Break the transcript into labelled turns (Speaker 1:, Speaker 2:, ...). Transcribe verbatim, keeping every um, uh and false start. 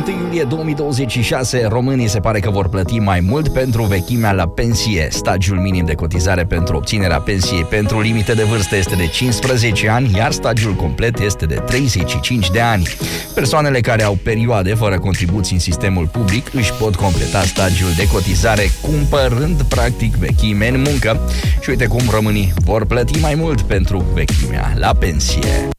Speaker 1: unu iulie două mii douăzeci și șase, românii se pare că vor plăti mai mult pentru vechimea la pensie. Stagiul minim de cotizare pentru obținerea pensiei pentru limite de vârstă este de cincisprezece ani, iar stagiul complet este de treizeci și cinci de ani. Persoanele care au perioade fără contribuții în sistemul public își pot completa stagiul de cotizare cumpărând practic vechime în muncă. Și uite cum românii vor plăti mai mult pentru vechimea la pensie.